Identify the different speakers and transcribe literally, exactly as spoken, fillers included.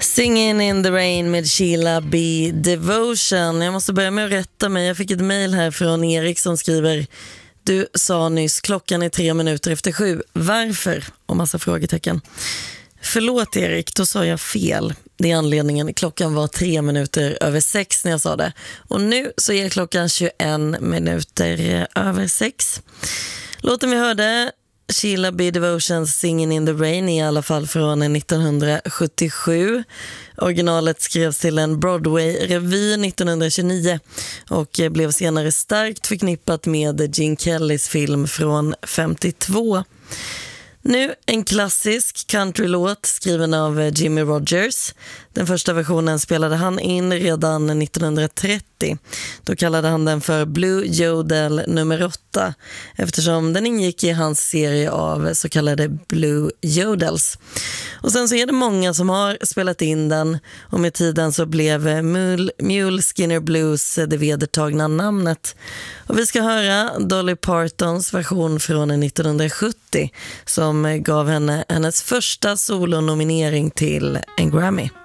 Speaker 1: Singing in the Rain med Sheila B. Devotion. Jag måste börja med att rätta mig. Jag fick ett mejl här från Erik som skriver: du sa nyss klockan är tre minuter efter sju. Varför? Och massa frågetecken. Förlåt Erik, då sa jag fel. Det är anledningen. Klockan var tre minuter över sex när jag sa det. Och nu så är klockan tjugoen minuter över sex. Låten vi hörde, Sheila B. Devotions Singing in the Rain, är i alla fall från nittonhundrasjuttiosju. Originalet skrevs till en Broadway-revy nittonhundratjugonio och blev senare starkt förknippat med Gene Kellys film från femtiotvå. Nu en klassisk countrylåt skriven av Jimmy Rogers. Den första versionen spelade han in redan nittonhundratrettio. Då kallade han den för Blue Yodel nummer åtta eftersom den ingick i hans serie av så kallade Blue Yodels. Och sen så är det många som har spelat in den, och med tiden så blev Mule, Mule Skinner Blues det vedertagna namnet. Och vi ska höra Dolly Partons version från nittonhundrasjuttio som gav henne hennes första solonominering till en Grammy.